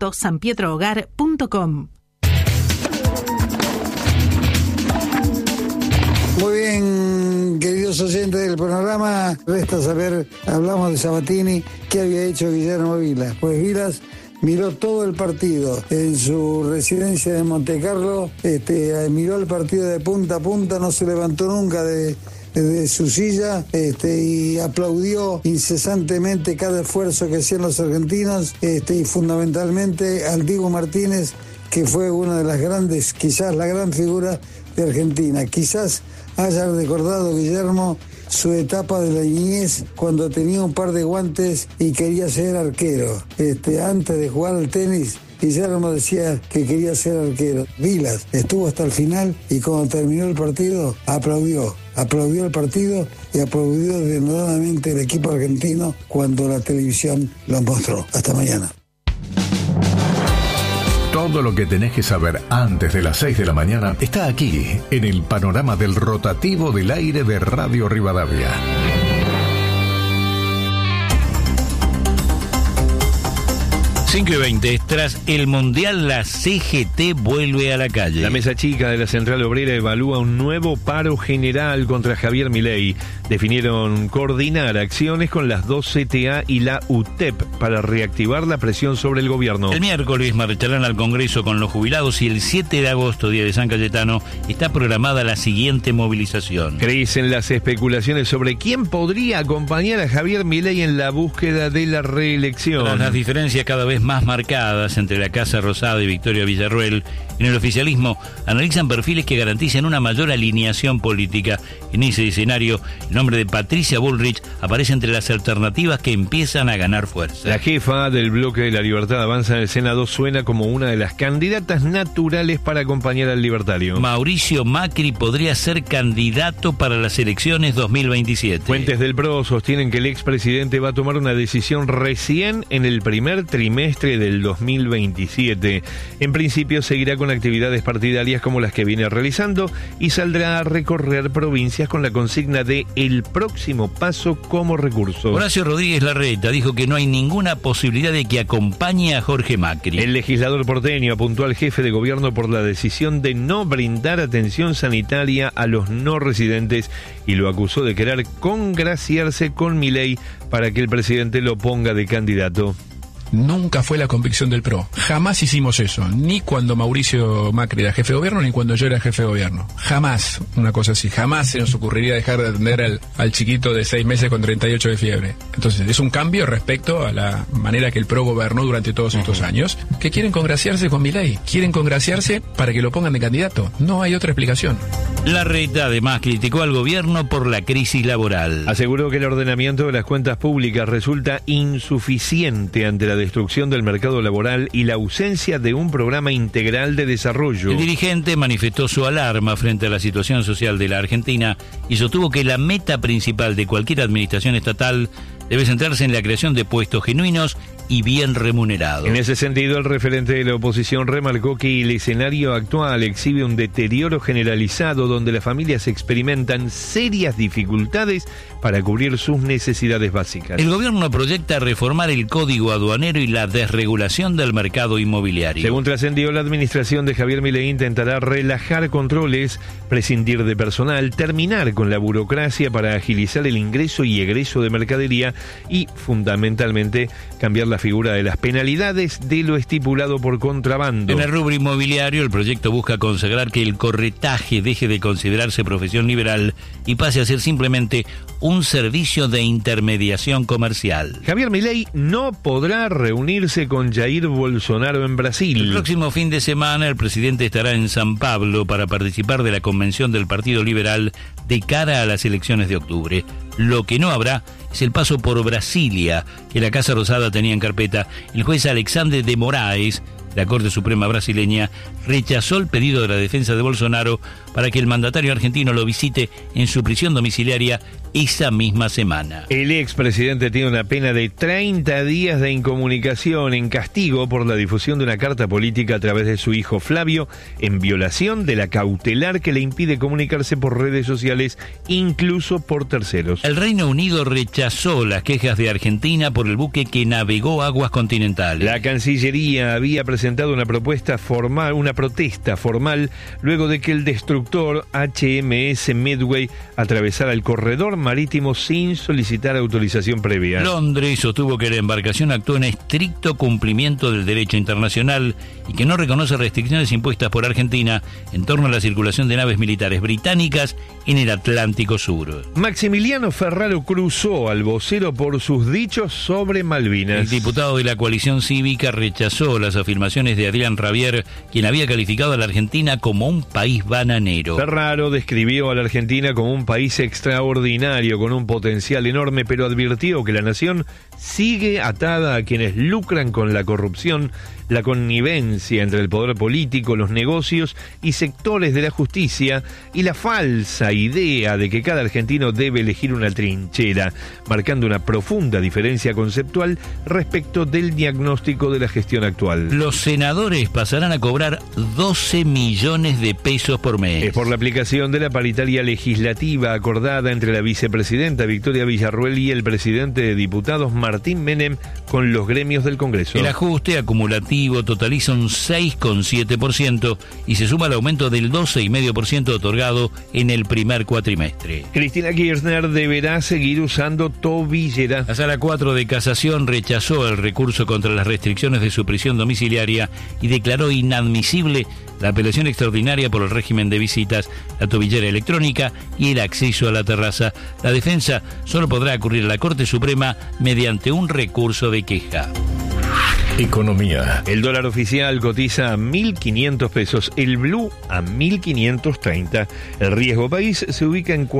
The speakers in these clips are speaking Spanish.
sanpietrohogar.com. Muy bien, queridos oyentes del programa, resta saber, hablamos de Sabatini, ¿qué había hecho Guillermo Vilas? Pues Vilas miró todo el partido en su residencia de Montecarlo, miró el partido de punta a punta, no se levantó nunca de su silla, y aplaudió incesantemente cada esfuerzo que hacían los argentinos, y fundamentalmente al Diego Martínez, que fue una de las grandes, quizás la gran figura de Argentina. Quizás haya recordado Guillermo su etapa de la niñez cuando tenía un par de guantes y quería ser arquero. Antes de jugar al tenis, Guillermo decía que quería ser arquero. Vilas estuvo hasta el final y cuando terminó el partido aplaudió el partido y aplaudió denodadamente el equipo argentino cuando la televisión lo mostró. Hasta mañana. Todo lo que tenés que saber antes de las 6 de la mañana está aquí, en el panorama del rotativo del aire de Radio Rivadavia. 5:20, tras el Mundial, la CGT vuelve a la calle. La mesa chica de la Central Obrera evalúa un nuevo paro general contra Javier Milei. Definieron coordinar acciones con las dos CTA y la UTEP para reactivar la presión sobre el gobierno. El miércoles marcharán al Congreso con los jubilados y el 7 de agosto, día de San Cayetano, está programada la siguiente movilización. Crecen las especulaciones sobre quién podría acompañar a Javier Milei en la búsqueda de la reelección. Tras las diferencias cada vez más marcadas entre la Casa Rosada y Victoria Villarruel, en el oficialismo analizan perfiles que garanticen una mayor alineación política. En ese escenario, el nombre de Patricia Bullrich aparece entre las alternativas que empiezan a ganar fuerza. La jefa del bloque de la Libertad Avanza en el Senado suena como una de las candidatas naturales para acompañar al libertario. Mauricio Macri podría ser candidato para las elecciones 2027. Fuentes del PRO sostienen que el expresidente va a tomar una decisión recién en el primer trimestre del 2027. En principio seguirá con actividades partidarias como las que viene realizando y saldrá a recorrer provincias con la consigna de el próximo paso como recurso. Horacio Rodríguez Larreta dijo que no hay ninguna posibilidad de que acompañe a Jorge Macri. El legislador porteño apuntó al jefe de gobierno por la decisión de no brindar atención sanitaria a los no residentes y lo acusó de querer congraciarse con Milei para que el presidente lo ponga de candidato. Nunca fue la convicción del PRO. Jamás hicimos eso. Ni cuando Mauricio Macri era jefe de gobierno, ni cuando yo era jefe de gobierno. Jamás una cosa así. Jamás se nos ocurriría dejar de atender al chiquito de 6 meses con 38 de fiebre. Entonces, es un cambio respecto a la manera que el PRO gobernó durante todos estos años, que quieren congraciarse con Milei. Quieren congraciarse para que lo pongan de candidato. No hay otra explicación. Larreta además criticó al gobierno por la crisis laboral. Aseguró que el ordenamiento de las cuentas públicas resulta insuficiente ante la destrucción del mercado laboral y la ausencia de un programa integral de desarrollo. El dirigente manifestó su alarma frente a la situación social de la Argentina y sostuvo que la meta principal de cualquier administración estatal debe centrarse en la creación de puestos genuinos y bien remunerados. En ese sentido, el referente de la oposición remarcó que el escenario actual exhibe un deterioro generalizado donde las familias experimentan serias dificultades para cubrir sus necesidades básicas. El gobierno proyecta reformar el código aduanero y la desregulación del mercado inmobiliario. Según trascendió, la administración de Javier Milei intentará relajar controles, prescindir de personal, terminar con la burocracia para agilizar el ingreso y egreso de mercadería y, fundamentalmente, cambiar la figura de las penalidades de lo estipulado por contrabando. En el rubro inmobiliario, el proyecto busca consagrar que el corretaje deje de considerarse profesión liberal y pase a ser simplemente un servicio de intermediación comercial. Javier Milei no podrá reunirse con Jair Bolsonaro en Brasil. El próximo fin de semana, el presidente estará en San Pablo para participar de la convención del Partido Liberal de cara a las elecciones de octubre. Lo que no habrá es el paso por Brasilia, que la Casa Rosada tenía en carpeta. El juez Alexandre de Moraes La Corte Suprema brasileña rechazó el pedido de la defensa de Bolsonaro para que el mandatario argentino lo visite en su prisión domiciliaria esa misma semana. El expresidente tiene una pena de 30 días de incomunicación en castigo por la difusión de una carta política a través de su hijo Flavio, en violación de la cautelar que le impide comunicarse por redes sociales, incluso por terceros. El Reino Unido rechazó las quejas de Argentina por el buque que navegó aguas continentales. La Cancillería había presentado una protesta formal luego de que el destructor HMS Medway atravesara el corredor marítimo sin solicitar autorización previa. Londres sostuvo que la embarcación actuó en estricto cumplimiento del derecho internacional y que no reconoce restricciones impuestas por Argentina en torno a la circulación de naves militares británicas en el Atlántico Sur. Maximiliano Ferraro cruzó al vocero por sus dichos sobre Malvinas. El diputado de la coalición cívica rechazó las afirmaciones de Adrián Rabier, quien había calificado a la Argentina como un país bananero. Ferraro describió a la Argentina como un país extraordinario, con un potencial enorme, pero advirtió que la nación sigue atada a quienes lucran con la corrupción, la connivencia entre el poder político, los negocios y sectores de la justicia, y la falsa idea de que cada argentino debe elegir una trinchera, marcando una profunda diferencia conceptual respecto del diagnóstico de la gestión actual. Los senadores pasarán a cobrar 12 millones de pesos por mes. Es por la aplicación de la paritaria legislativa acordada entre la vicepresidenta Victoria Villarruel y el presidente de diputados Martín Menem con los gremios del Congreso. El ajuste acumulativo totaliza un 6,7% y se suma al aumento del 12,5% otorgado en el primer cuatrimestre. Cristina Kirchner deberá seguir usando tobillera. La Sala 4 de Casación rechazó el recurso contra las restricciones de su prisión domiciliaria y declaró inadmisible la apelación extraordinaria por el régimen de visitas, la tobillera electrónica y el acceso a la terraza. La defensa solo podrá acudir a la Corte Suprema mediante un recurso de queja. Economía. El dólar oficial cotiza a 1.500 pesos, el blue a 1.530. El riesgo país se ubica en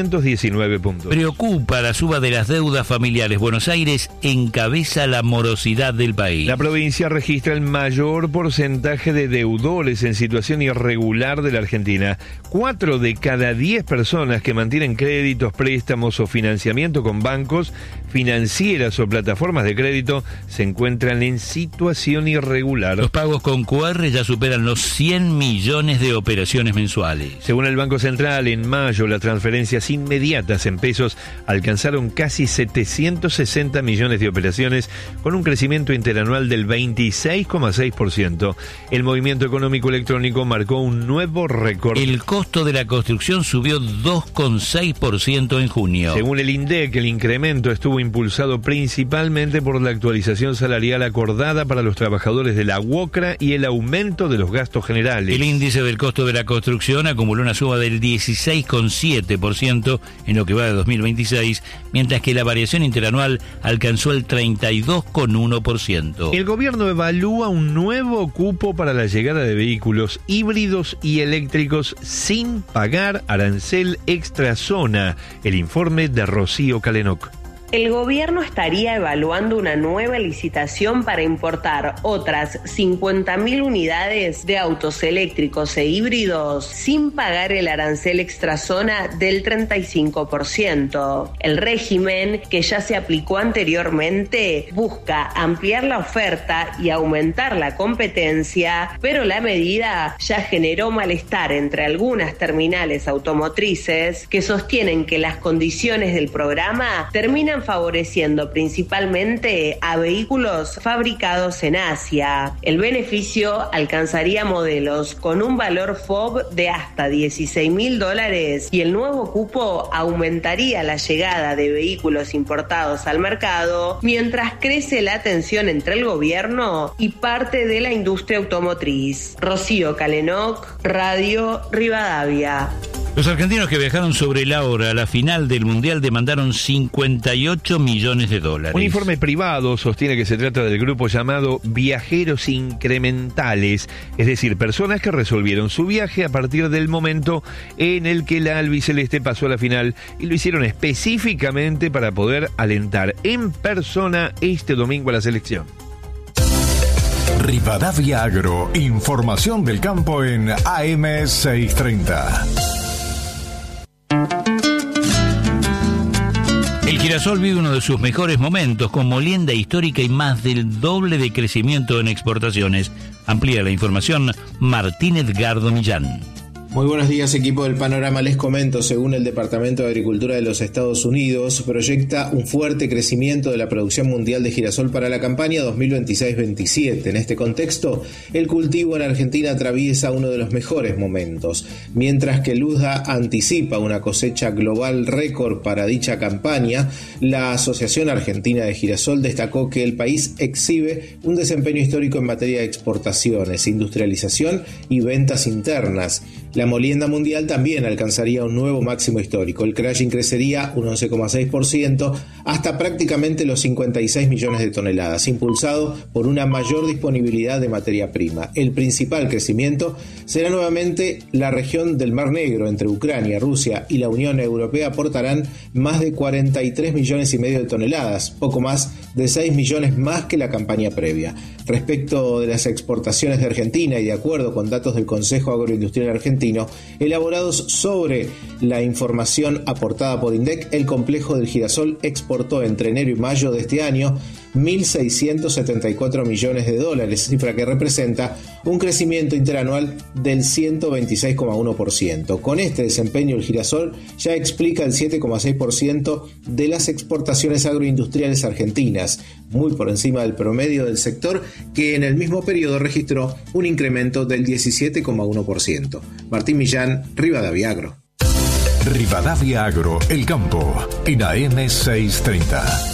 419 puntos. Preocupa la suba de las deudas familiares. Buenos Aires encabeza la morosidad del país. La provincia registra el mayor porcentaje de deudores en situación irregular de la Argentina. 4 de cada 10 personas que mantienen créditos, préstamos o financiamiento con bancos, financieras o plataformas de crédito se encuentran en situación irregular. Los pagos con QR ya superan los 100 millones de operaciones mensuales. Según el Banco Central, en mayo las transferencias inmediatas en pesos alcanzaron casi 760 millones de operaciones, con un crecimiento interanual del 26,6%. El movimiento económico electrónico marcó un nuevo récord. El costo de la construcción subió 2,6% en junio. Según el INDEC, el incremento estuvo impulsado principalmente por la actualización salarial acordada para los trabajadores de la UOCRA y el aumento de los gastos generales. El índice del costo de la construcción acumuló una suba del 16,7% en lo que va de 2026, mientras que la variación interanual alcanzó el 32,1%. El gobierno evalúa un nuevo cupo para la llegada de vehículos híbridos y eléctricos sin pagar arancel extra zona. El informe de Rocío Calenoc. El gobierno estaría evaluando una nueva licitación para importar otras 50.000 unidades de autos eléctricos e híbridos sin pagar el arancel extrazona del 35%. El régimen, que ya se aplicó anteriormente, busca ampliar la oferta y aumentar la competencia, pero la medida ya generó malestar entre algunas terminales automotrices que sostienen que las condiciones del programa terminan favoreciendo principalmente a vehículos fabricados en Asia. El beneficio alcanzaría modelos con un valor FOB de hasta $16.000 y el nuevo cupo aumentaría la llegada de vehículos importados al mercado, mientras crece la tensión entre el gobierno y parte de la industria automotriz. Rocío Calenoc, Radio Rivadavia. Los argentinos que viajaron sobre la hora a la final del Mundial demandaron $58 millones. Un informe privado sostiene que se trata del grupo llamado viajeros incrementales, es decir, personas que resolvieron su viaje a partir del momento en el que la albiceleste pasó a la final y lo hicieron específicamente para poder alentar en persona este domingo a la selección. Rivadavia Agro, información del campo en AM630. El girasol vive uno de sus mejores momentos, con molienda histórica y más del doble de crecimiento en exportaciones. Amplía la información Martín Edgardo Millán. Muy buenos días, equipo del Panorama. Les comento, según el Departamento de Agricultura de los Estados Unidos, proyecta un fuerte crecimiento de la producción mundial de girasol para la campaña 2026-27. En este contexto, el cultivo en Argentina atraviesa uno de los mejores momentos. Mientras que el USDA anticipa una cosecha global récord para dicha campaña, la Asociación Argentina de Girasol destacó que el país exhibe un desempeño histórico en materia de exportaciones, industrialización y ventas internas. La molienda mundial también alcanzaría un nuevo máximo histórico. El crushing crecería un 11,6% hasta prácticamente los 56 millones de toneladas, impulsado por una mayor disponibilidad de materia prima. El principal crecimiento será nuevamente la región del Mar Negro. Entre Ucrania, Rusia y la Unión Europea aportarán más de 43 millones y medio de toneladas, poco más de 6 millones más que la campaña previa. Respecto de las exportaciones de Argentina y de acuerdo con datos del Consejo Agroindustrial Argentino, elaborados sobre la información aportada por INDEC, el complejo del girasol exportó entre enero y mayo de este año 1.674 millones de dólares, cifra que representa un crecimiento interanual del 126,1%. Con este desempeño, el girasol ya explica el 7,6% de las exportaciones agroindustriales argentinas, muy por encima del promedio del sector, que en el mismo periodo registró un incremento del 17,1%. Martín Millán, Rivadavia Agro. Rivadavia Agro, el campo, en AM630.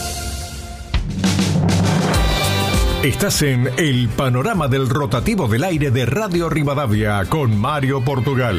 Estás en el panorama del rotativo del aire de Radio Rivadavia con Mario Portugal.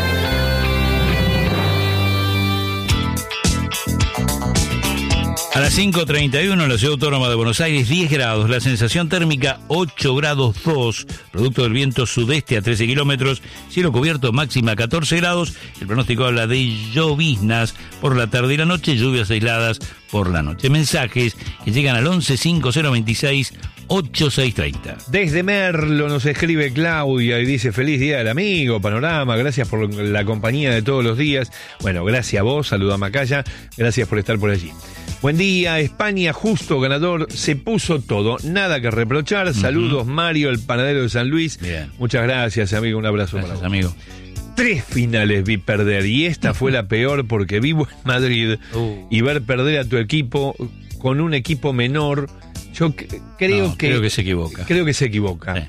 A las 5:31 en la Ciudad Autónoma de Buenos Aires, 10 grados, la sensación térmica 8 grados 2, producto del viento sudeste a 13 kilómetros, cielo cubierto máxima 14 grados, el pronóstico habla de lloviznas por la tarde y la noche, lluvias aisladas por la noche. Mensajes que llegan al 11 5026 8630. Desde Merlo nos escribe Claudia y dice: feliz día del amigo, Panorama, gracias por la compañía de todos los días. Bueno, gracias a vos, saluda a Macaya, gracias por estar por allí. Buen día, España, justo ganador, se puso todo, nada que reprochar. Saludos, Mario, el panadero de San Luis. Bien. Muchas gracias, amigo, un abrazo. Gracias, para vos. amigo. 3 finales vi perder y esta fue la peor porque vivo en Madrid y ver perder a tu equipo con un equipo menor. Yo creo que se equivoca. Creo que se equivoca.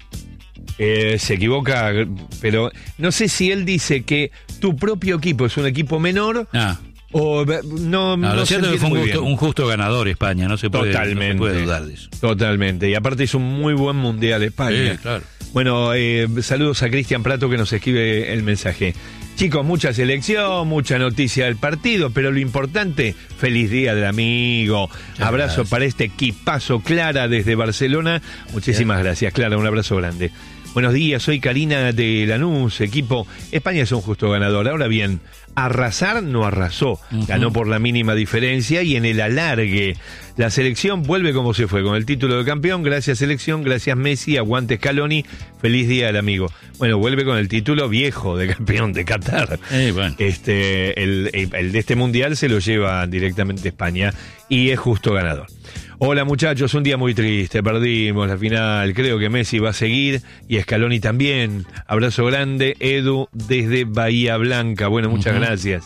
Se equivoca, pero no sé si él dice que tu propio equipo es un equipo menor o no. Lo cierto es que fue un justo ganador España, no se puede dudar de eso. Totalmente, y aparte hizo un muy buen mundial España. Sí, claro. Bueno, saludos a Cristian Prato que nos escribe el mensaje. Chicos, mucha selección, mucha noticia del partido, pero lo importante, feliz día del amigo. Abrazo para este equipazo. Clara desde Barcelona. Muchísimas gracias, Clara, un abrazo grande. Buenos días, soy Karina de Lanús, equipo. España es un justo ganador. Ahora bien, arrasar no arrasó. Ganó por la mínima diferencia y en el alargue. La selección vuelve como se fue, con el título de campeón. Gracias, selección. Gracias, Messi. Aguante, Scaloni. Feliz día del amigo. Bueno, vuelve con el título viejo de campeón de Qatar. Bueno. El de este mundial se lo lleva directamente España y es justo ganador. Hola muchachos, un día muy triste, perdimos la final, creo que Messi va a seguir y Scaloni también. Abrazo grande, Edu desde Bahía Blanca. Bueno, muchas gracias.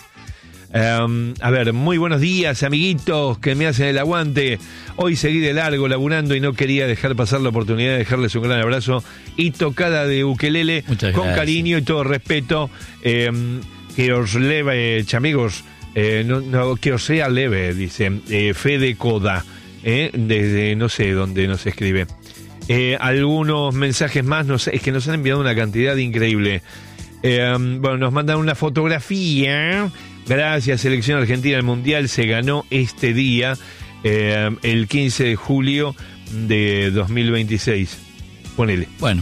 A ver, muy buenos días amiguitos que me hacen el aguante. Hoy seguí de largo laburando y no quería dejar pasar la oportunidad de dejarles un gran abrazo y tocada de ukelele con cariño y todo respeto. Que os leve, chamigos, que os sea leve, dice Fede Coda. Desde no sé dónde nos escribe. Algunos mensajes más, es que nos han enviado una cantidad increíble. Bueno, nos mandan una fotografía. Gracias, Selección Argentina del Mundial se ganó este día, el 15 de julio de 2026. Ponele. Bueno.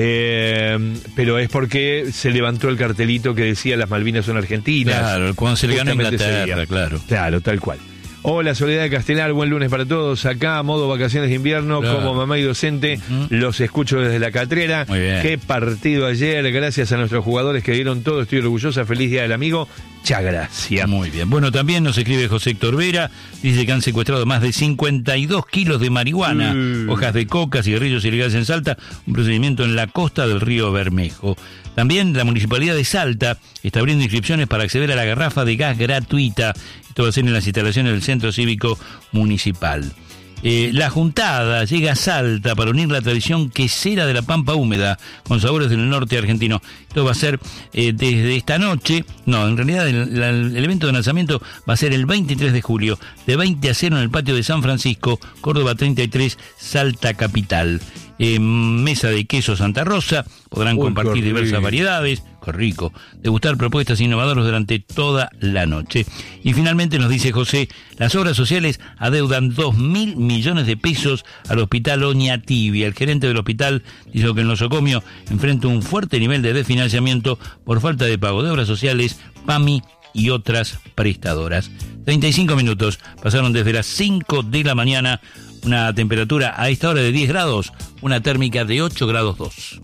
Pero es porque se levantó el cartelito que decía las Malvinas son argentinas. Claro, cuando se le ganó a Inglaterra, claro. Claro, tal cual. Hola, Soledad de Castelar, buen lunes para todos. Acá, modo vacaciones de invierno, claro. Como mamá y docente, los escucho desde la Catrera. Muy bien. Qué partido ayer, gracias a nuestros jugadores que dieron todo, estoy orgullosa, feliz día del amigo. Muchas gracias. Muy bien. Bueno, también nos escribe José Héctor Vera, dice que han secuestrado más de 52 kilos de marihuana, hojas de coca, cigarrillos ilegales en Salta, un procedimiento en la costa del río Bermejo. También la Municipalidad de Salta está abriendo inscripciones para acceder a la garrafa de gas gratuita. Esto va a ser en las instalaciones del Centro Cívico Municipal. La Juntada llega a Salta para unir la tradición quesera de la Pampa Húmeda con sabores del norte argentino. Esto va a ser desde esta noche, no, en realidad el evento de lanzamiento va a ser el 23 de julio, de 20 a 0 en el patio de San Francisco, Córdoba 33, Salta Capital. Mesa de queso Santa Rosa, podrán compartir diversas variedades, qué rico, degustar propuestas innovadoras durante toda la noche. Y finalmente nos dice José, las obras sociales adeudan 2.000 millones de pesos al hospital Oñatibia. El gerente del hospital dijo que el nosocomio enfrenta un fuerte nivel de desfinanciamiento por falta de pago de obras sociales, PAMI y otras prestadoras. 35 minutos pasaron desde las 5 de la mañana. Una temperatura a esta hora de 10 grados, una térmica de 8 grados 2.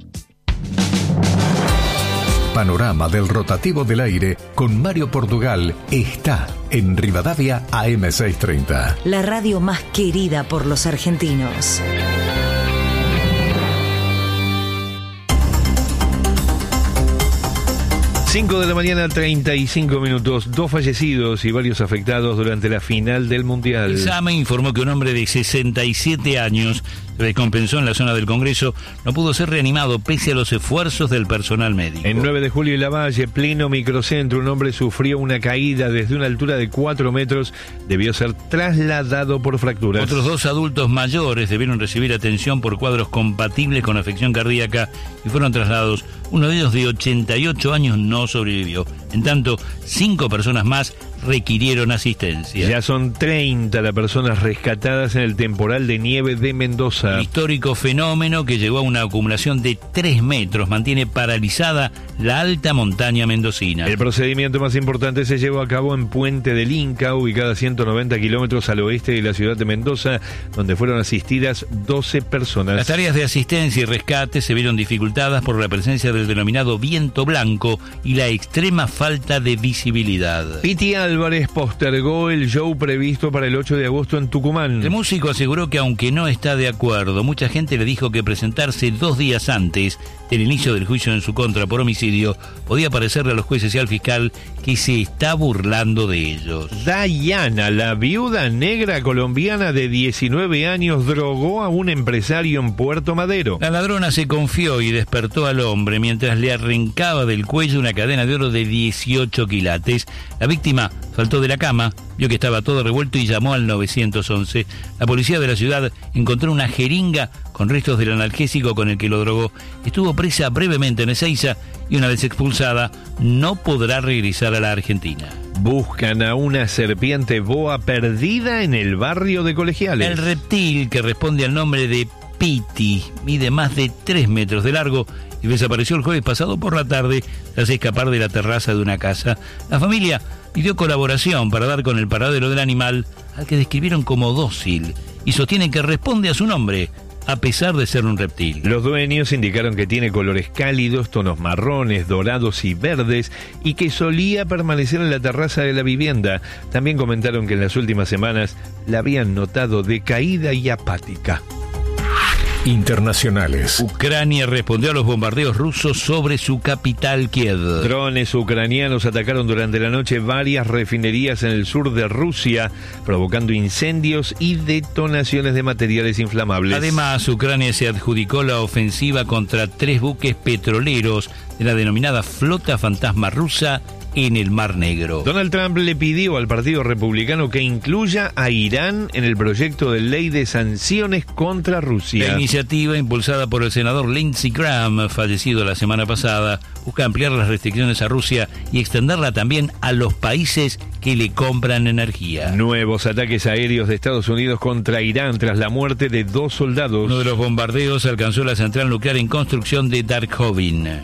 Panorama del rotativo del aire con Mario Portugal está en Rivadavia AM630. La radio más querida por los argentinos. 5 de la mañana, 35 minutos. 2 fallecidos y varios afectados durante la final del Mundial. El SAME informó que un hombre de 67 años se descompensó en la zona del Congreso, no pudo ser reanimado pese a los esfuerzos del personal médico. En 9 de julio y Lavalle, pleno microcentro, un hombre sufrió una caída desde una altura de 4 metros. Debió ser trasladado por fracturas. Otros 2 adultos mayores debieron recibir atención por cuadros compatibles con afección cardíaca y fueron trasladados. Uno de ellos, de 88 años, no sobrevivió. En tanto, 5 personas más requirieron asistencia. Ya son 30 las personas rescatadas en el temporal de nieve de Mendoza. El histórico fenómeno, que llegó a una acumulación de 3 metros, mantiene paralizada la alta montaña mendocina. El procedimiento más importante se llevó a cabo en Puente del Inca, ubicada a 190 kilómetros al oeste de la ciudad de Mendoza, donde fueron asistidas 12 personas. Las tareas de asistencia y rescate se vieron dificultadas por la presencia del denominado viento blanco y la extrema falta de visibilidad. Piti Álvarez postergó el show previsto para el 8 de agosto en Tucumán. El músico aseguró que aunque no está de acuerdo, mucha gente le dijo que presentarse 2 días antes del inicio del juicio en su contra por homicidio podía parecerle a los jueces y al fiscal que se está burlando de ellos. Dayana, la viuda negra colombiana de 19 años, drogó a un empresario en Puerto Madero. La ladrona se confió y despertó al hombre mientras le arrancaba del cuello una cadena de oro de 18 quilates. La víctima saltó de la cama, vio que estaba todo revuelto y llamó al 911. La policía de la ciudad encontró una jeringa con restos del analgésico con el que lo drogó. Estuvo presa brevemente en Ezeiza y una vez expulsada no podrá regresar a la Argentina. Buscan a una serpiente boa perdida en el barrio de Colegiales. El reptil, que responde al nombre de Piti, mide más de 3 metros de largo y desapareció el jueves pasado por la tarde tras escapar de la terraza de una casa. La familia pidió colaboración para dar con el paradero del animal, al que describieron como dócil, y sostienen que responde a su nombre, a pesar de ser un reptil. Los dueños indicaron que tiene colores cálidos, tonos marrones, dorados y verdes, y que solía permanecer en la terraza de la vivienda. También comentaron que en las últimas semanas la habían notado decaída y apática. Internacionales. Ucrania respondió a los bombardeos rusos sobre su capital, Kiev. Drones ucranianos atacaron durante la noche varias refinerías en el sur de Rusia, provocando incendios y detonaciones de materiales inflamables. Además, Ucrania se adjudicó la ofensiva contra 3 buques petroleros de la denominada Flota Fantasma Rusa en el Mar Negro. Donald Trump le pidió al Partido Republicano que incluya a Irán en el proyecto de ley de sanciones contra Rusia. La iniciativa, impulsada por el senador Lindsey Graham, fallecido la semana pasada, busca ampliar las restricciones a Rusia y extenderla también a los países que le compran energía. Nuevos ataques aéreos de Estados Unidos contra Irán tras la muerte de 2 soldados. Uno de los bombardeos alcanzó la central nuclear en construcción de Darkhovin.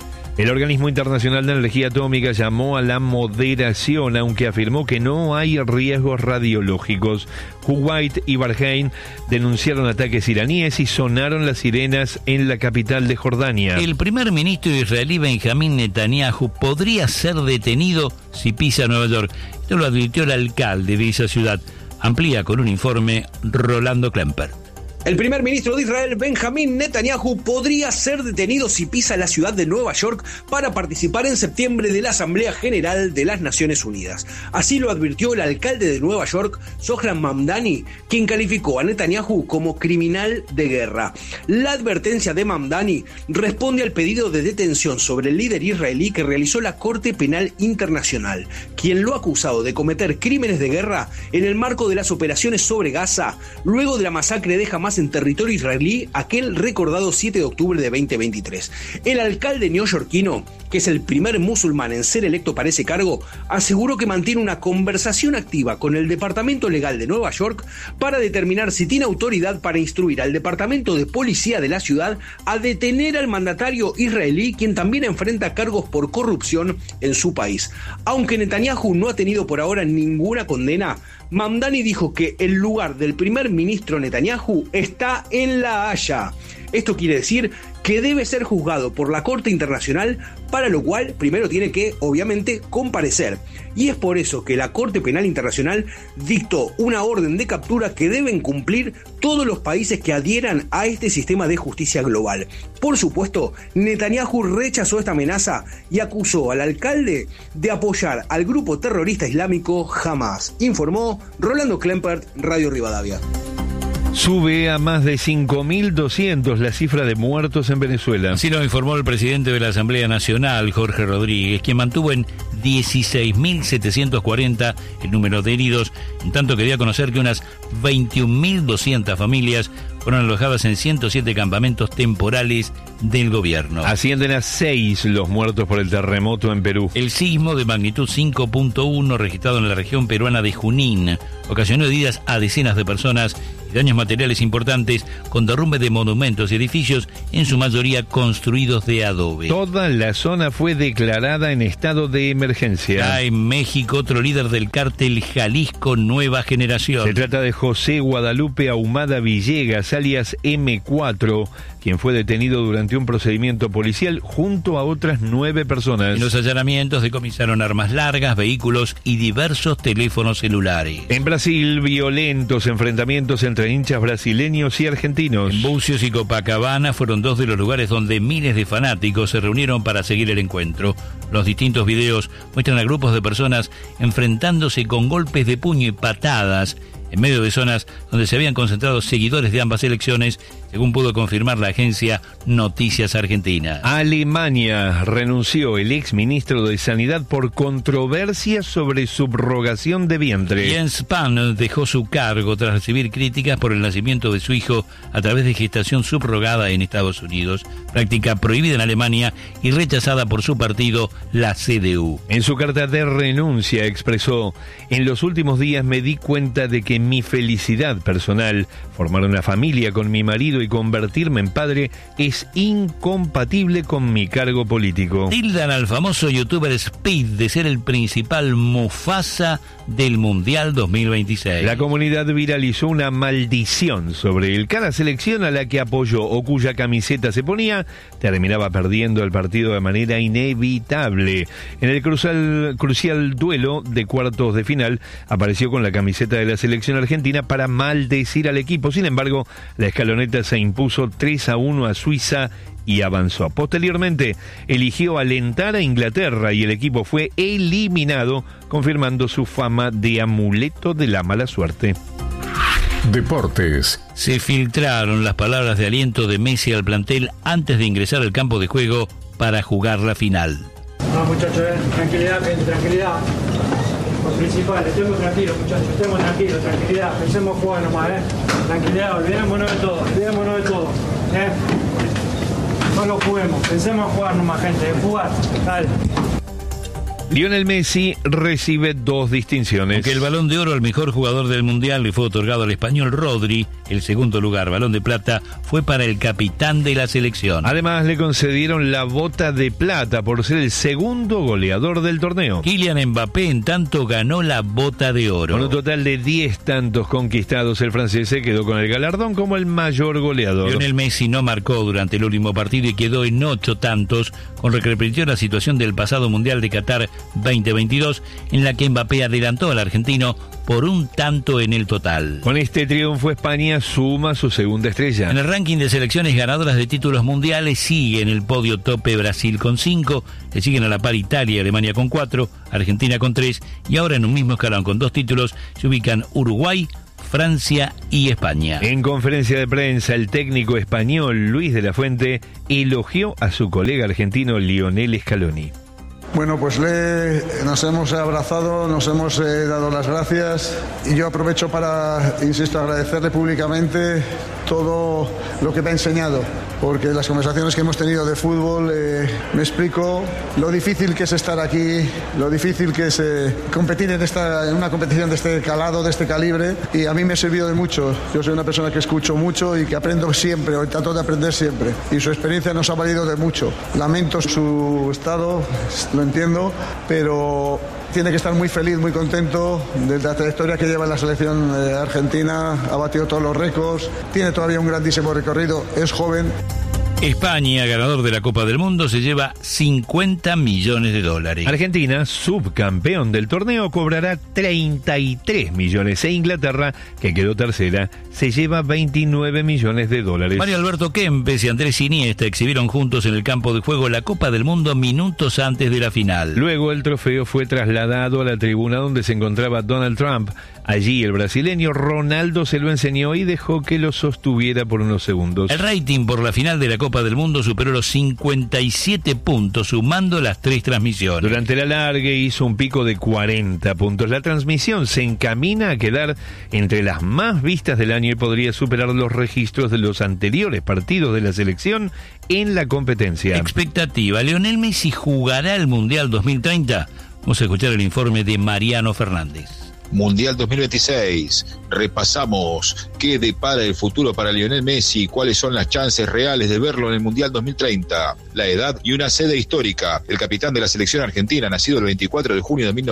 El Organismo Internacional de Energía Atómica llamó a la moderación, aunque afirmó que no hay riesgos radiológicos. Kuwait y Bahrein denunciaron ataques iraníes y sonaron las sirenas en la capital de Jordania. El primer ministro israelí Benjamín Netanyahu podría ser detenido si pisa Nueva York. Esto lo advirtió el alcalde de esa ciudad. Amplía con un informe Rolando Klemper. El primer ministro de Israel, Benjamín Netanyahu, podría ser detenido si pisa la ciudad de Nueva York para participar en septiembre de la Asamblea General de las Naciones Unidas. Así lo advirtió el alcalde de Nueva York, Zohran Mamdani, quien calificó a Netanyahu como criminal de guerra. La advertencia de Mamdani responde al pedido de detención sobre el líder israelí que realizó la Corte Penal Internacional, quien lo ha acusado de cometer crímenes de guerra en el marco de las operaciones sobre Gaza, luego de la masacre de Hamas en territorio israelí aquel recordado 7 de octubre de 2023. El alcalde neoyorquino, que es el primer musulmán en ser electo para ese cargo, aseguró que mantiene una conversación activa con el Departamento Legal de Nueva York para determinar si tiene autoridad para instruir al Departamento de Policía de la ciudad a detener al mandatario israelí, quien también enfrenta cargos por corrupción en su país. Aunque Netanyahu no ha tenido por ahora ninguna condena, Mamdani dijo que el lugar del primer ministro Netanyahu está en La Haya. Esto quiere decir que debe ser juzgado por la Corte Internacional, para lo cual primero tiene que, obviamente, comparecer. Y es por eso que la Corte Penal Internacional dictó una orden de captura que deben cumplir todos los países que adhieran a este sistema de justicia global. Por supuesto, Netanyahu rechazó esta amenaza y acusó al alcalde de apoyar al grupo terrorista islámico Hamas, informó Rolando Klempert, Radio Rivadavia. Sube a más de 5.200 la cifra de muertos en Venezuela. Así lo informó el presidente de la Asamblea Nacional, Jorge Rodríguez, quien mantuvo en 16.740 el número de heridos, en tanto que dio a conocer que unas 21.200 familias fueron alojadas en 107 campamentos temporales del gobierno. Ascienden a 6 los muertos por el terremoto en Perú. El sismo de magnitud 5.1 registrado en la región peruana de Junín ocasionó heridas a decenas de personas y daños materiales importantes, con derrumbe de monumentos y edificios, en su mayoría construidos de adobe. Toda la zona fue declarada en estado de emergencia. En México, otro líder del cártel Jalisco Nueva Generación. Se trata de José Guadalupe Ahumada Villegas, alias M4, quien fue detenido durante un procedimiento policial junto a otras 9 personas. En los allanamientos decomisaron armas largas, vehículos y diversos teléfonos celulares. En Brasil, violentos enfrentamientos entre hinchas brasileños y argentinos. En Bucios y Copacabana fueron 2 de los lugares donde miles de fanáticos se reunieron para seguir el encuentro. Los distintos videos muestran a grupos de personas enfrentándose con golpes de puño y patadas en medio de zonas donde se habían concentrado seguidores de ambas elecciones, según pudo confirmar la agencia Noticias Argentina. Alemania renunció el exministro de Sanidad por controversia sobre subrogación de vientre. Jens Spahn dejó su cargo tras recibir críticas por el nacimiento de su hijo a través de gestación subrogada en Estados Unidos, práctica prohibida en Alemania y rechazada por su partido, la CDU. En su carta de renuncia expresó: en los últimos días me di cuenta de que mi felicidad personal, formar una familia con mi marido y convertirme en padre, es incompatible con mi cargo político. Tildan al famoso youtuber Speed de ser el principal Mufasa del Mundial 2026. La comunidad viralizó una maldición sobre él. Cada selección a la que apoyó o cuya camiseta se ponía terminaba perdiendo el partido de manera inevitable. En el crucial duelo de cuartos de final apareció con la camiseta de la selección argentina para maldecir al equipo. Sin embargo, la escaloneta se impuso 3-1 a Suiza y avanzó. Posteriormente, eligió alentar a Inglaterra y el equipo fue eliminado, confirmando su fama de amuleto de la mala suerte. Deportes. Se filtraron las palabras de aliento de Messi al plantel antes de ingresar al campo de juego para jugar la final. No, muchachos, tranquilidad, gente, tranquilidad. Lo principal, estemos tranquilos, muchachos, estemos tranquilos, tranquilidad, pensemos jugar nomás, tranquilidad, olvidémonos de todo, No lo juguemos, pensemos jugar nomás, gente, jugar, dale. Lionel Messi recibe 2 distinciones. Aunque el Balón de Oro al mejor jugador del Mundial le fue otorgado al español Rodri, el segundo lugar, Balón de Plata, fue para el capitán de la selección. Además, le concedieron la Bota de Plata por ser el segundo goleador del torneo. Kylian Mbappé, en tanto, ganó la Bota de Oro. Con un total de 10 tantos conquistados, el francés se quedó con el galardón como el mayor goleador. Lionel Messi no marcó durante el último partido y quedó en 8 tantos, con lo que repitió la situación del pasado Mundial de Qatar 2022, en la que Mbappé adelantó al argentino por un tanto en el total. Con este triunfo, España suma su segunda estrella. En el ranking de selecciones ganadoras de títulos mundiales sigue en el podio tope Brasil con 5, le siguen a la par Italia y Alemania con 4, Argentina con 3, y ahora en un mismo escalón con 2 títulos se ubican Uruguay, Francia y España. En conferencia de prensa, el técnico español Luis de la Fuente elogió a su colega argentino Lionel Scaloni. Bueno, pues nos hemos abrazado, nos hemos dado las gracias y yo aprovecho para, insisto, agradecerle públicamente todo lo que me ha enseñado, porque las conversaciones que hemos tenido de fútbol me explico lo difícil que es estar aquí, lo difícil que es competir en una competición de este calado, de este calibre, y a mí me ha servido de mucho. Yo soy una persona que escucho mucho y que aprendo siempre, o trato de aprender siempre, y su experiencia nos ha valido de mucho. Lamento su estado, lo entiendo, pero tiene que estar muy feliz, muy contento de la trayectoria que lleva en la selección argentina. Ha batido todos los récords, tiene todavía un grandísimo recorrido, es joven. España, ganador de la Copa del Mundo, se lleva $50 millones. Argentina, subcampeón del torneo, cobrará 33 millones. E Inglaterra, que quedó tercera, se lleva $29 millones. Mario Alberto Kempes y Andrés Iniesta exhibieron juntos en el campo de juego la Copa del Mundo minutos antes de la final. Luego el trofeo fue trasladado a la tribuna donde se encontraba Donald Trump. Allí el brasileño Ronaldo se lo enseñó y dejó que lo sostuviera por unos segundos. El rating por la final de la Copa del Mundo superó los 57 puntos, sumando las 3 transmisiones. Durante el alargue hizo un pico de 40 puntos. La transmisión se encamina a quedar entre las más vistas del año y podría superar los registros de los anteriores partidos de la selección en la competencia. Expectativa: ¿Lionel Messi jugará el Mundial 2030? Vamos a escuchar el informe de Mariano Fernández. Mundial 2026. Repasamos qué depara el futuro para Lionel Messi, cuáles son las chances reales de verlo en el Mundial 2030. La edad y una sede histórica. El capitán de la selección argentina, nacido el 24 de junio de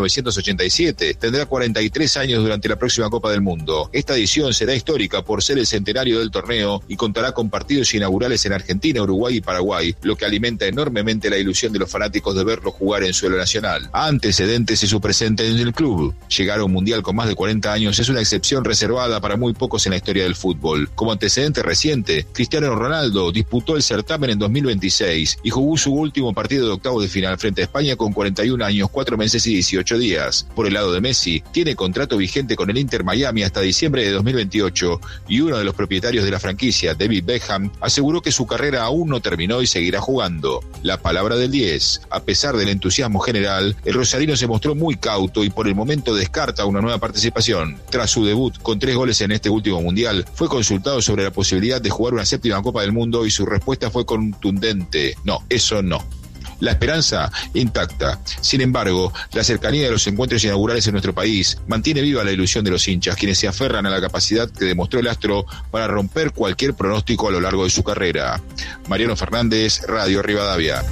1987, tendrá 43 años durante la próxima Copa del Mundo. Esta edición será histórica por ser el centenario del torneo y contará con partidos inaugurales en Argentina, Uruguay y Paraguay, lo que alimenta enormemente la ilusión de los fanáticos de verlo jugar en suelo nacional. Antecedentes de su presente en el club. Llegar a un Mundial con más de 40 años es una excepción reservada para muy pocos en la historia del fútbol. Como antecedente reciente, Cristiano Ronaldo disputó el certamen en 2026 y jugó su último partido de octavos de final frente a España con 41 años, 4 meses y 18 días. Por el lado de Messi, tiene contrato vigente con el Inter Miami hasta diciembre de 2028 y uno de los propietarios de la franquicia, David Beckham, aseguró que su carrera aún no terminó y seguirá jugando. La palabra del 10. A pesar del entusiasmo general, el rosarino se mostró muy cauto y por el momento descarta una nueva participación. Tras su debut con 3 goles en este último mundial, fue consultado sobre la posibilidad de jugar una 7ª Copa del Mundo y su respuesta fue contundente: no, eso no. La esperanza intacta. Sin embargo, la cercanía de los encuentros inaugurales en nuestro país mantiene viva la ilusión de los hinchas, quienes se aferran a la capacidad que demostró el astro para romper cualquier pronóstico a lo largo de su carrera. Mariano Fernández, Radio Rivadavia.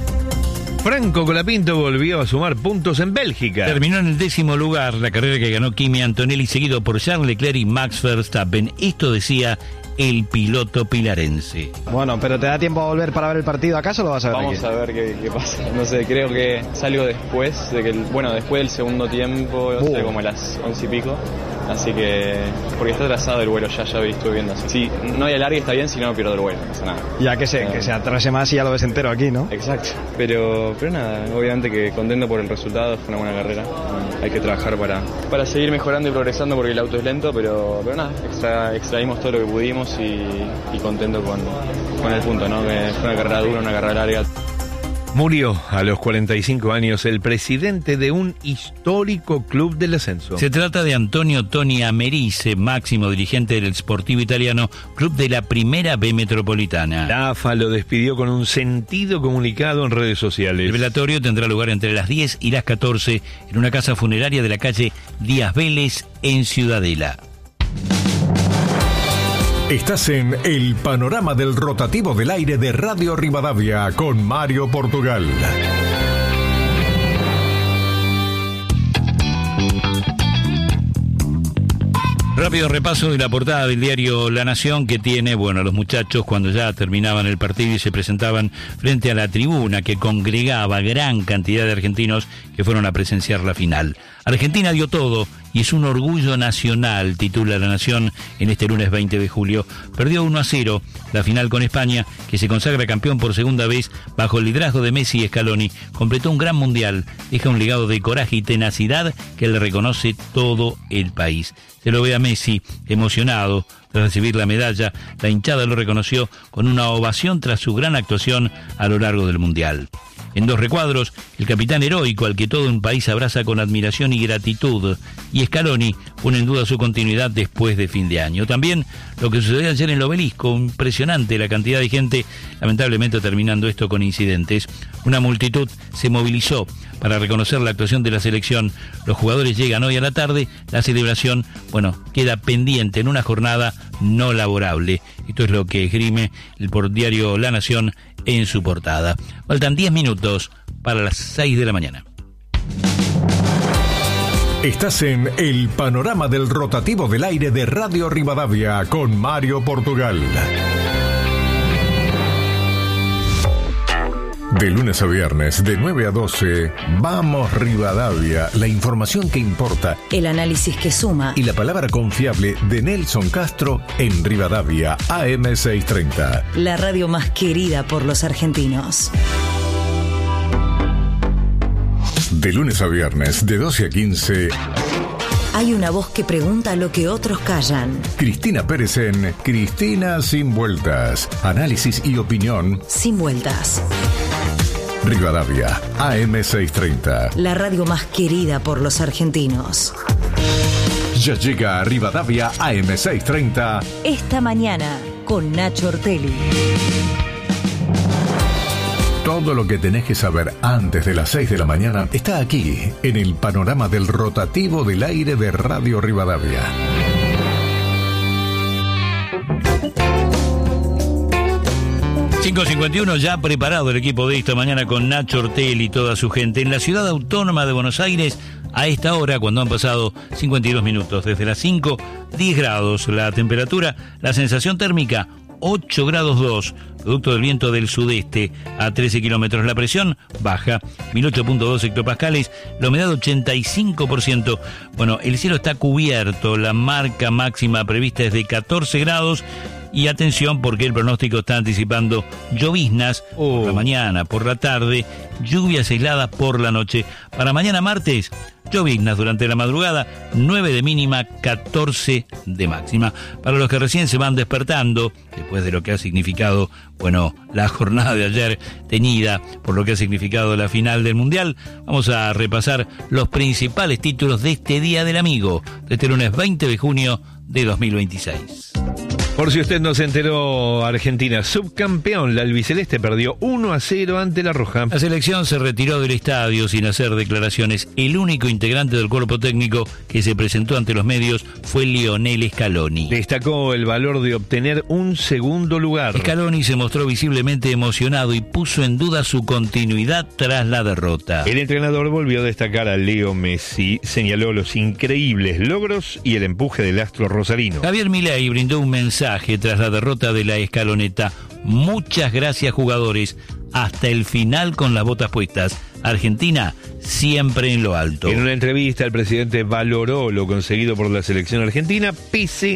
Franco Colapinto volvió a sumar puntos en Bélgica. Terminó en el 10º lugar la carrera que ganó Kimi Antonelli, seguido por Charles Leclerc y Max Verstappen. Esto decía el piloto pilarense. Bueno, pero ¿te da tiempo a volver para ver el partido acaso o lo vas a ver? Vamos a ver qué pasa. No sé, creo que salgo después de que después del segundo tiempo, sé, como a las 11 y pico. Así que, porque está atrasado el vuelo, ya estuve viendo así. Si no hay alargue está bien, si no pierdo el vuelo, no pasa nada. Ya que se atrase más y ya lo ves entero aquí, ¿no? Exacto, pero nada, obviamente que contento por el resultado, fue una buena carrera. Hay que trabajar para seguir mejorando y progresando porque el auto es lento, pero nada, extraímos todo lo que pudimos y contento con el punto, ¿no? Que fue una carrera dura, una carrera larga. Murió a los 45 años el presidente de un histórico club del ascenso. Se trata de Antonio Toni Amerise, máximo dirigente del Sportivo Italiano, club de la Primera B Metropolitana. La AFA lo despidió con un sentido comunicado en redes sociales. El velatorio tendrá lugar entre las 10 y las 14 en una casa funeraria de la calle Díaz Vélez, en Ciudadela. Estás en el panorama del rotativo del aire de Radio Rivadavia con Mario Portugal. Rápido repaso de la portada del diario La Nación, que tiene, a los muchachos cuando ya terminaban el partido y se presentaban frente a la tribuna que congregaba gran cantidad de argentinos que fueron a presenciar la final. Argentina dio todo y es un orgullo nacional, titula La Nación en este lunes 20 de julio. Perdió 1-0 la final con España, que se consagra campeón por segunda vez bajo el liderazgo de Messi y Scaloni. Completó un gran mundial, deja un legado de coraje y tenacidad que le reconoce todo el país. Se lo ve a Messi emocionado tras recibir la medalla. La hinchada lo reconoció con una ovación tras su gran actuación a lo largo del mundial. En dos recuadros, el capitán heroico al que todo un país abraza con admiración y gratitud, y Scaloni pone en duda su continuidad después de fin de año. También lo que sucedió ayer en el Obelisco, impresionante la cantidad de gente, lamentablemente terminando esto con incidentes. Una multitud se movilizó para reconocer la actuación de la selección. Los jugadores llegan hoy a la tarde, la celebración, queda pendiente en una jornada no laborable. Esto es lo que esgrime el diario La Nación en su portada. Faltan 10 minutos para las 6 de la mañana. Estás en el panorama del rotativo del aire de Radio Rivadavia con Mario Portugal. De lunes a viernes, de 9 a 12, Vamos Rivadavia, la información que importa, el análisis que suma y la palabra confiable de Nelson Castro en Rivadavia AM630. La radio más querida por los argentinos. De lunes a viernes, de 12 a 15... Hay una voz que pregunta lo que otros callan. Cristina Pérez en Cristina Sin Vueltas. Análisis y opinión sin vueltas. Rivadavia, AM630. La radio más querida por los argentinos. Ya llega a Rivadavia AM630. Esta mañana, con Nacho Ortelli. Todo lo que tenés que saber antes de las 6 de la mañana está aquí, en el panorama del rotativo del aire de Radio Rivadavia. ...5:51, ya preparado el equipo de esta mañana con Nacho Ortelli y toda su gente. En la ciudad autónoma de Buenos Aires, a esta hora, cuando han pasado 52 minutos, desde las 5, 10 grados la temperatura, la sensación térmica 8 grados 2, producto del viento del sudeste a 13 kilómetros. La presión baja, 1008.2 hectopascales, la humedad 85%. El cielo está cubierto, la marca máxima prevista es de 14 grados. Y atención, porque el pronóstico está anticipando lloviznas por la mañana, por la tarde, lluvias aisladas por la noche. Para mañana martes, lloviznas durante la madrugada, 9 de mínima, 14 de máxima. Para los que recién se van despertando, después de lo que ha significado, la jornada de ayer teñida por lo que ha significado la final del Mundial, vamos a repasar los principales títulos de este Día del Amigo, de este lunes 20 de junio de 2026. Por si usted no se enteró, Argentina subcampeón. La albiceleste perdió 1-0 ante la Roja. La selección se retiró del estadio sin hacer declaraciones. El único integrante del cuerpo técnico que se presentó ante los medios fue Lionel Scaloni. Destacó el valor de obtener un segundo lugar. Scaloni se mostró visiblemente emocionado y puso en duda su continuidad tras la derrota. El entrenador volvió a destacar a Leo Messi, señaló los increíbles logros y el empuje del astro rosarino. Javier Milei brindó un mensaje tras la derrota de la escaloneta. Muchas gracias, jugadores. Hasta el final con las botas puestas. Argentina siempre en lo alto. En una entrevista, el presidente valoró lo conseguido por la selección argentina pese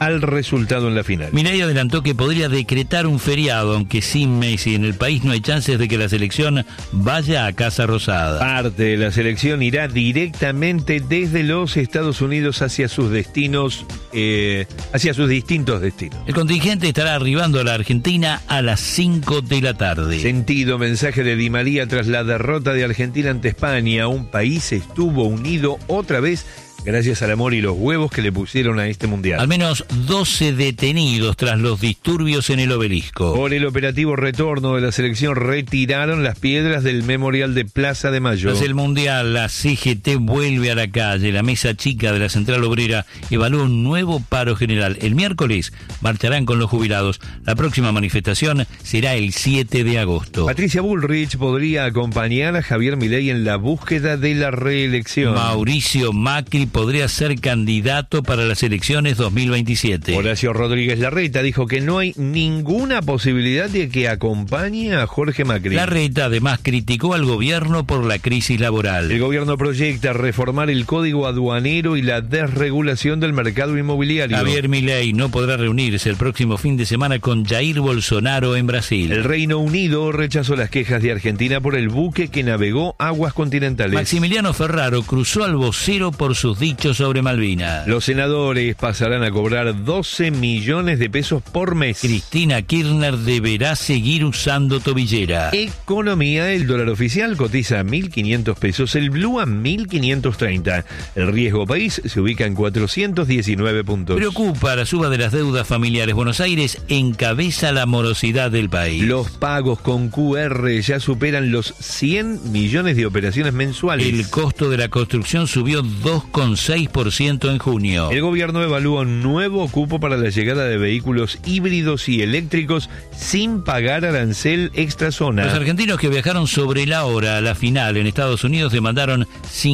al resultado en la final. Milei adelantó que podría decretar un feriado, aunque sin Messi en el país no hay chances de que la selección vaya a Casa Rosada. Parte de la selección irá directamente desde los Estados Unidos hacia sus destinos, hacia sus distintos destinos. El contingente estará arribando a la Argentina a las 5 de la tarde. Sentido mensaje de Di María tras la derrota de Argentina ante España. Un país estuvo unido otra vez gracias al amor y los huevos que le pusieron a este mundial. Al menos 12 detenidos tras los disturbios en el Obelisco. Por el operativo retorno de la selección retiraron las piedras del memorial de Plaza de Mayo. Tras el mundial, la CGT vuelve a la calle. La mesa chica de la Central Obrera evalúa un nuevo paro general. El miércoles marcharán con los jubilados. La próxima manifestación será el 7 de agosto. Patricia Bullrich podría acompañar a Javier Milei en la búsqueda de la reelección. Mauricio Macri podría ser candidato para las elecciones 2027. Horacio Rodríguez Larreta dijo que no hay ninguna posibilidad de que acompañe a Jorge Macri. Larreta además criticó al gobierno por la crisis laboral. El gobierno proyecta reformar el código aduanero y la desregulación del mercado inmobiliario. Javier Milei no podrá reunirse el próximo fin de semana con Jair Bolsonaro en Brasil. El Reino Unido rechazó las quejas de Argentina por el buque que navegó aguas continentales. Maximiliano Ferraro cruzó al vocero por sus dichos sobre Malvinas. Los senadores pasarán a cobrar 12 millones de pesos por mes. Cristina Kirchner deberá seguir usando tobillera. Economía, el dólar oficial cotiza a 1.500 pesos, el blue a 1.530. El riesgo país se ubica en 419 puntos. Preocupa la suba de las deudas familiares. Buenos Aires encabeza la morosidad del país. Los pagos con QR ya superan los 100 millones de operaciones mensuales. El costo de la construcción subió 2,6% en junio. El gobierno evalúa un nuevo cupo para la llegada de vehículos híbridos y eléctricos sin pagar arancel extrazona. Los argentinos que viajaron sobre la hora a la final en Estados Unidos demandaron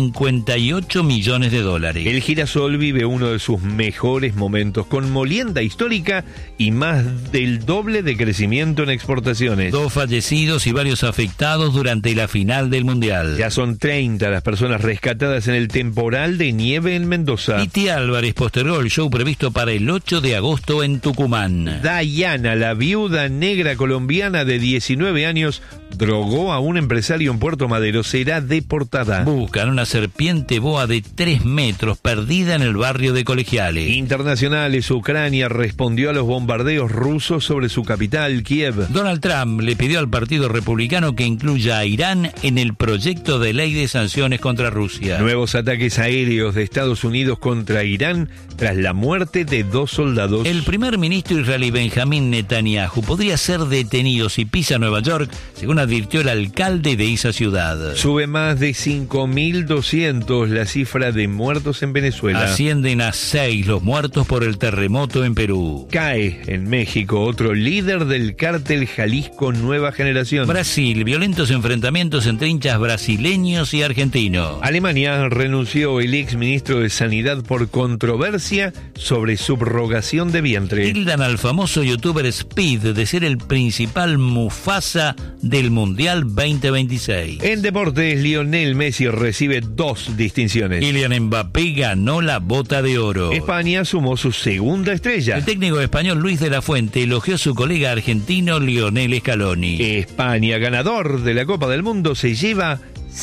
58 millones de dólares. El girasol vive uno de sus mejores momentos, con molienda histórica y más del doble de crecimiento en exportaciones. 2 fallecidos y varios afectados durante la final del Mundial. Ya son 30 las personas rescatadas en el temporal de nieve en Mendoza. Titi Álvarez postergó el show previsto para el 8 de agosto en Tucumán. Dayana, la viuda negra colombiana de 19 años, drogó a un empresario en Puerto Madero. Será deportada. Buscan una serpiente boa de 3 metros perdida en el barrio de Colegiales. Internacionales, Ucrania respondió a los bombardeos rusos sobre su capital, Kiev. Donald Trump le pidió al Partido Republicano que incluya a Irán en el proyecto de ley de sanciones contra Rusia. Nuevos ataques aéreos de Estados Unidos contra Irán tras la muerte de 2 soldados. El primer ministro israelí Benjamín Netanyahu podría ser detenido si pisa Nueva York, según advirtió el alcalde de esa ciudad. Sube más de 5.200 la cifra de muertos en Venezuela. Ascienden a 6 los muertos por el terremoto en Perú. Cae en México otro líder del cártel Jalisco Nueva Generación. Brasil, violentos enfrentamientos entre hinchas brasileños y argentinos. Alemania, renunció el exministro de Sanidad por controversia sobre subrogación de vientre. Tildan al famoso youtuber Speed de ser el principal Mufasa del Mundial 2026. En deportes, Lionel Messi recibe 2 distinciones. Kylian Mbappé ganó la Bota de Oro. España sumó su segunda estrella. El técnico español Luis de la Fuente elogió a su colega argentino Lionel Scaloni. España, ganador de la Copa del Mundo, se lleva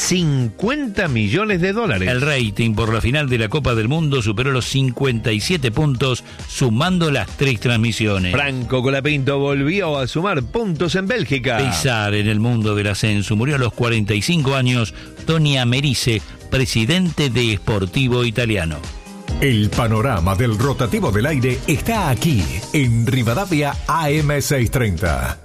50 millones de dólares. El rating por la final de la Copa del Mundo superó los 57 puntos, sumando las 3 transmisiones. Franco Colapinto volvió a sumar puntos en Bélgica. Pisar en el mundo del ascenso. Murió a los 45 años Tony Americe, presidente de Sportivo Italiano. El panorama del rotativo del aire está aquí, en Rivadavia AM630.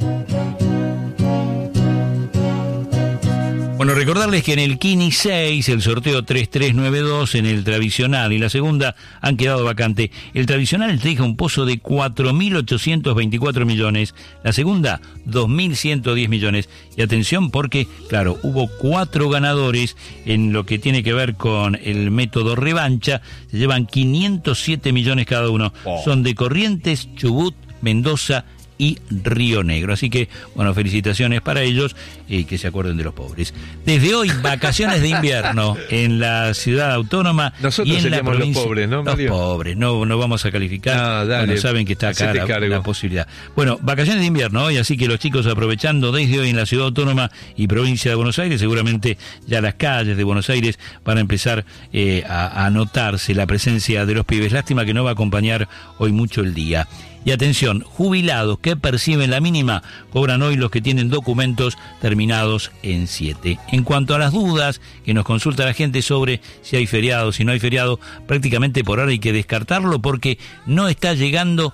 Bueno, recordarles que en el Kini 6, el sorteo 3392 en el tradicional y la segunda han quedado vacante. El tradicional deja un pozo de 4.824 millones, la segunda 2.110 millones. Y atención porque, claro, hubo 4 ganadores en lo que tiene que ver con el método revancha. Se llevan 507 millones cada uno. Son de Corrientes, Chubut, Mendoza y Río Negro. Así que, bueno, felicitaciones para ellos y que se acuerden de los pobres. Desde hoy, vacaciones de invierno en la ciudad autónoma. Nosotros y en la provincia, los pobres, ¿no, Mario? Los pobres, no vamos a calificar. Bueno, saben que está acá la posibilidad. Bueno, vacaciones de invierno hoy, así que los chicos aprovechando desde hoy en la ciudad autónoma y provincia de Buenos Aires, seguramente ya las calles de Buenos Aires van a empezar a notarse la presencia de los pibes. Lástima que no va a acompañar hoy mucho el día. Y atención, jubilados que perciben la mínima cobran hoy los que tienen documentos terminados en 7. En cuanto a las dudas que nos consulta la gente sobre si hay feriado, si no hay feriado, prácticamente por ahora hay que descartarlo porque no está llegando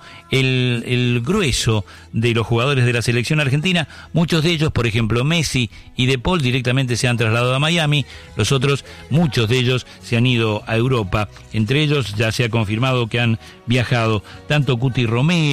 el grueso de los jugadores de la selección argentina. Muchos de ellos, por ejemplo Messi y De Paul, directamente se han trasladado a Miami. Los otros, muchos de ellos se han ido a Europa. Entre ellos ya se ha confirmado que han viajado tanto Cuti Romero,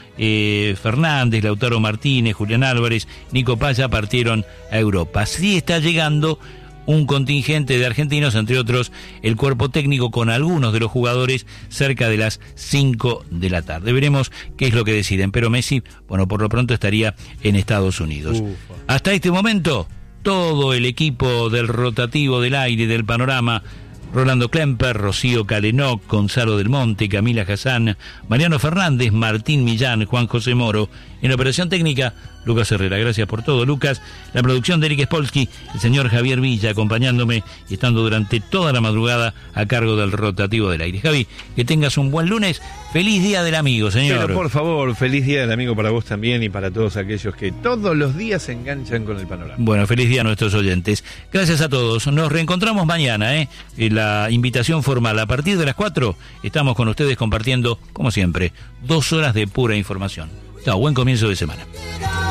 Fernández, Lautaro Martínez, Julián Álvarez, Nico Paz ya partieron a Europa. Sí está llegando un contingente de argentinos, entre otros el cuerpo técnico con algunos de los jugadores cerca de las 5 de la tarde. Veremos qué es lo que deciden, pero Messi, bueno, por lo pronto estaría en Estados Unidos. Hasta este momento, todo el equipo del rotativo del aire del panorama: Rolando Klemper, Rocío Calenóc, Gonzalo del Monte, Camila Hassan, Mariano Fernández, Martín Millán, Juan José Moro. En la operación técnica, Lucas Herrera. Gracias por todo, Lucas. La producción de Eric Spolsky, el señor Javier Villa acompañándome y estando durante toda la madrugada a cargo del rotativo del aire. Javi, que tengas un buen lunes. Feliz Día del Amigo, señor. Pero por favor, feliz Día del Amigo para vos también y para todos aquellos que todos los días se enganchan con el panorama. Bueno, feliz día a nuestros oyentes. Gracias a todos. Nos reencontramos mañana, La invitación formal a partir de las 4 estamos con ustedes compartiendo, como siempre, 2 horas de pura información. Chao, buen comienzo de semana.